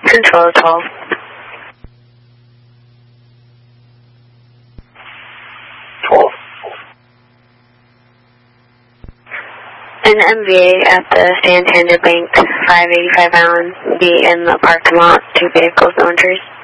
Control 12. An MVA at the Santander Bank, 585 Allen, be in the parking lot, 2 vehicles, no injuries.